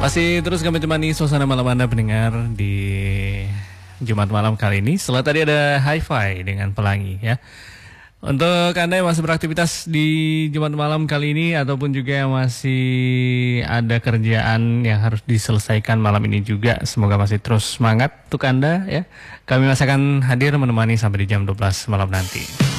Masih terus kami temani suasana malam Anda pendengar di Jumat malam kali ini. Setelah tadi ada Hi-Fi dengan Pelangi ya. Untuk Anda yang masih beraktivitas di Jumat malam kali ini ataupun juga yang masih ada kerjaan yang harus diselesaikan malam ini juga, semoga masih terus semangat untuk Anda ya. Kami masih akan hadir menemani sampai di jam 12 malam nanti.